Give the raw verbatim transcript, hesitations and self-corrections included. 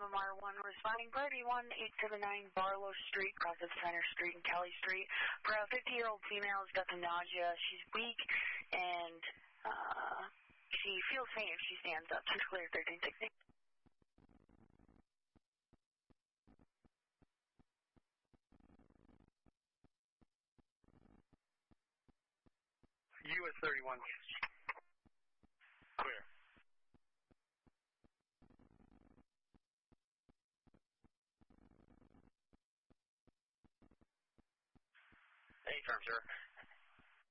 M M R one responding party one eight seven nine Barlow Street, cross of Center Street and Kelly Street. For a fifty-year-old female who's got some nausea. She's weak and uh, she feels faint if she stands up. She's clear thirteen sixty. U S thirty-one. Clear. Anytime, sir.